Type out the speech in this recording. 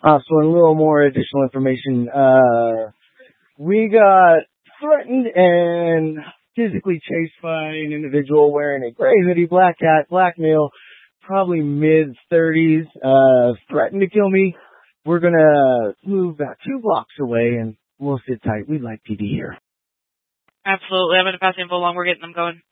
So a little more additional information. We got threatened and physically chased by an individual wearing a gray hoodie, black hat, black male, probably mid-30s, threatened to kill me. We're gonna move about 2 blocks away and we'll sit tight. We like PD here. Absolutely. I'm going to pass the info along. We're getting them going.